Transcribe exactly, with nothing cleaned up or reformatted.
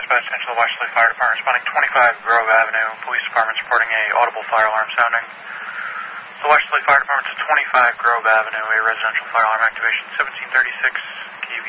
dispatch attention to the Westlake Fire Department responding twenty-five Grove Avenue. Police Department's reporting a audible fire alarm sounding. The Westlake Fire Department to twenty-five Grove Avenue, a residential fire alarm activation seventeen thirty-six.